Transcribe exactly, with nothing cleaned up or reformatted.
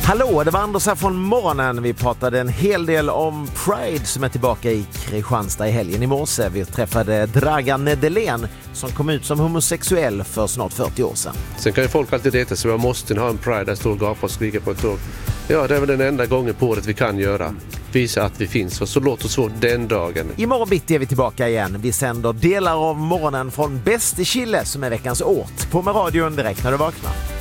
Hallå, det var Anders här från morgonen. Vi pratade en hel del om Pride som är tillbaka i Kristianstad i helgen. I morse vi träffade Dragan Nedelén som kom ut som homosexuell för snart fyrtio år sedan. Sen kan ju folk alltid reta sig, man måste ha en Pride där står och gapar och skriker på ett tåg. Ja, det är väl den enda gången på året vi kan göra. Visa att vi finns, och så låt oss få den dagen. Imorgon bitti är vi tillbaka igen. Vi sänder delar av morgonen från Bäst i Chile som är veckans ort. På med radion direkt när du vaknar.